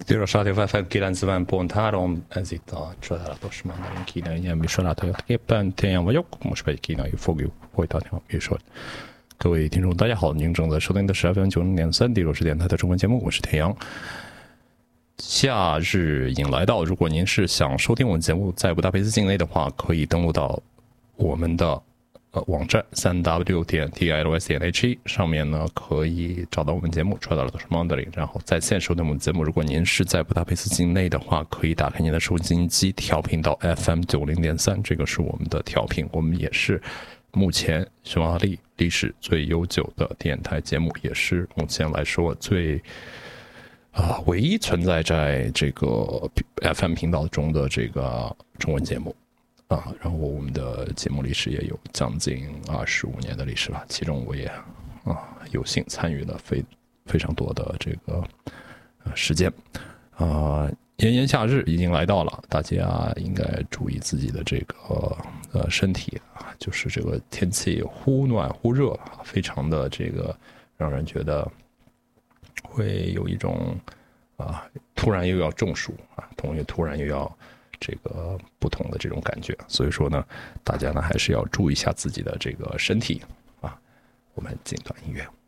Rádió FM 90.3, ez itt a Csodálatos Mandarin kínai nyelvműsorát. Éppen Tian vagyok, most pedig kínai fogjuk folytatni a műsort. 各位听众，大家好，您正在收听的是 FM 90.3第60电台的中文节目，我是田阳。夏日已经来到，如果您是想收听我们节目在布达佩斯境内的话，可以登录到我们的网站 3w.tils.he 上面呢，可以找到我们节目，找到了都是 Mandarin， 然后在线收听我们节目。如果您是在布达佩斯境内的话，可以打开您的收音机，调频到 FM 90.3，这个是我们的调频。我们也是目前匈牙利历史最悠久的电台节目，也是目前来说最唯一存在在这个 FM 频道中的这个中文节目。然后我们的节目历史也有将近25年的历史了，其中我也有幸参与了非常多的这个时间。炎炎夏日已经来到了，大家应该注意自己的这个身体就是这个天气忽暖忽热，非常的这个让人觉得会有一种突然又要中暑突然又要这个不同的这种感觉，所以说呢，大家呢还是要注意一下自己的这个身体我们进段音乐。